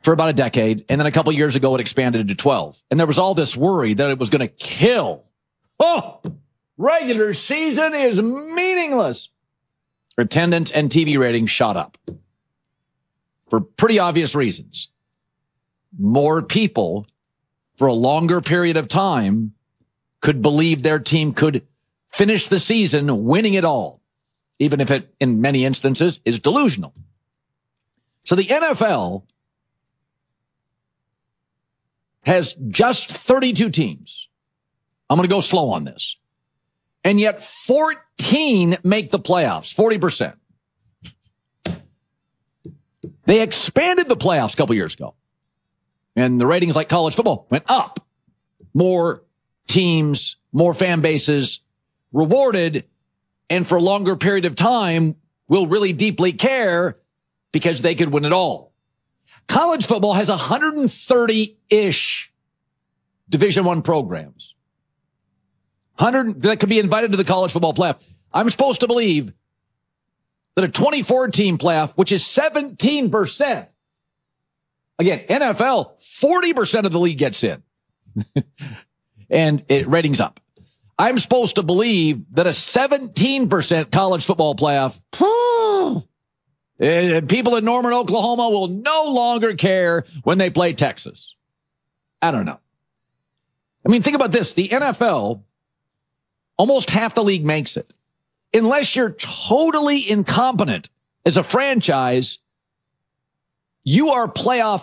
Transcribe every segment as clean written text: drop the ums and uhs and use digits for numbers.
for about a decade. And then a couple years ago, it expanded to 12. And there was all this worry that it was going to kill. Oh, regular season is meaningless. Attendance and TV ratings shot up for pretty obvious reasons. More people for a longer period of time could believe their team could finish the season winning it all, even if it, in many instances, is delusional. So the NFL has just 32 teams. I'm going to go slow on this. And yet 14 make the playoffs, 40%. They expanded the playoffs a couple years ago. And the ratings like college football went up. More teams, more fan bases rewarded, and for a longer period of time will really deeply care because they could win it all. College football has 130-ish Division I programs. 100 that could be invited to the college football playoff. I'm supposed to believe that a 24-team playoff, which is 17%. Again, NFL, 40% of the league gets in. And it ratings up. I'm supposed to believe that a 17% college football playoff, people in Norman, Oklahoma will no longer care when they play Texas. I don't know. I mean, think about this. The NFL, almost half the league makes it. Unless you're totally incompetent as a franchise, you are playoff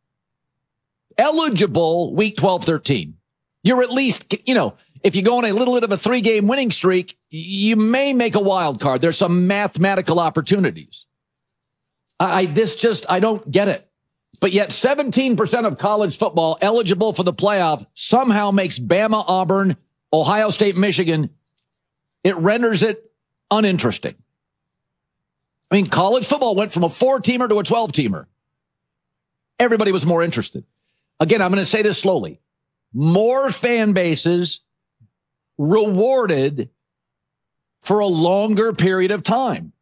eligible week 12, 13. You're at least, if you go on a little bit of a 3-game winning streak, you may make a wild card. There's some mathematical opportunities. I don't get it. But yet 17% of college football eligible for the playoff somehow makes Bama, Auburn, Ohio State, Michigan. It renders it uninteresting. I mean, college football went from a 4-teamer to a 12-teamer. Everybody was more interested. Again, I'm going to say this slowly. More fan bases rewarded for a longer period of time.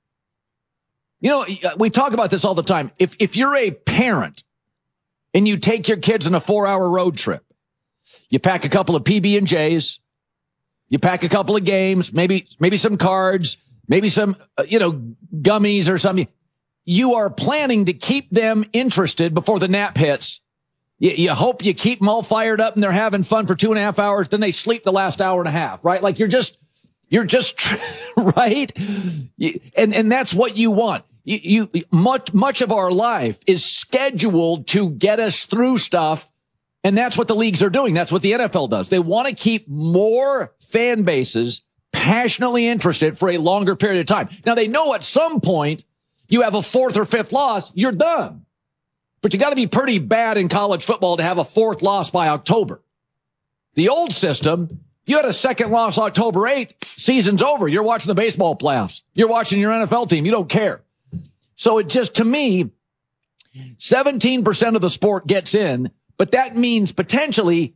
We talk about this all the time. If you're a parent and you take your kids on a 4-hour road trip, you pack a couple of PB&Js, you pack a couple of games, maybe some cards, maybe some, gummies or something. You are planning to keep them interested before the nap hits. You hope you keep them all fired up and they're having fun for 2.5 hours. Then they sleep the last hour and a half, right? Like you're just right. And that's what you want. Much of our life is scheduled to get us through stuff. And that's what the leagues are doing. That's what the NFL does. They want to keep more fan bases passionately interested for a longer period of time. Now they know at some point you have a 4th or 5th loss, you're done. But you got to be pretty bad in college football to have a 4th loss by October. The old system, you had a 2nd loss October 8th, season's over. You're watching the baseball playoffs. You're watching your NFL team. You don't care. So it just, to me, 17% of the sport gets in, but that means potentially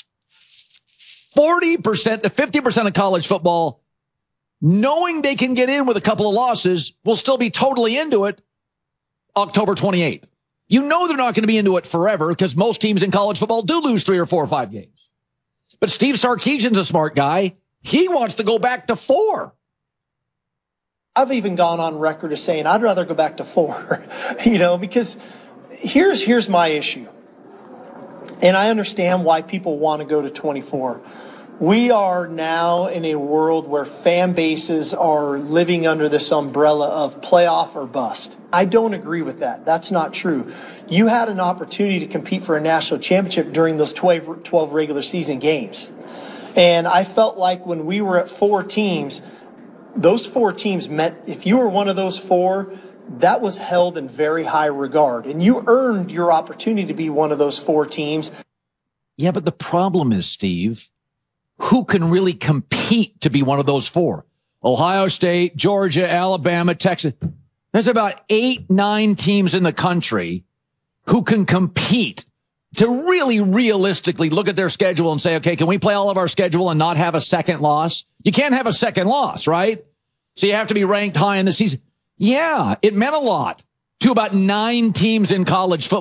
40% to 50% of college football, knowing they can get in with a couple of losses, will still be totally into it October 28th. You know they're not going to be into it forever because most teams in college football do lose 3 or 4 or 5 games. But Steve Sarkisian's a smart guy. He wants to go back to 4. I've even gone on record as saying I'd rather go back to 4, because here's my issue. And I understand why people want to go to 24. We are now in a world where fan bases are living under this umbrella of playoff or bust. I don't agree with that. That's not true. You had an opportunity to compete for a national championship during those 12 regular season games. And I felt like when we were at 4 teams, those 4 teams meant if you were one of those 4, that was held in very high regard. And you earned your opportunity to be one of those 4 teams. Yeah, but the problem is, Steve, who can really compete to be one of those 4? Ohio State, Georgia, Alabama, Texas. There's about 8, 9 teams in the country who can compete to really realistically look at their schedule and say, okay, can we play all of our schedule and not have a second loss? You can't have a second loss, right? So you have to be ranked high in the season. Yeah, it meant a lot to about 9 teams in college football.